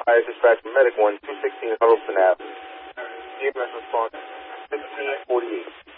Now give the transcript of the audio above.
Fire dispatch medic 1, 216 Huddleston Ave. EMS response 1548.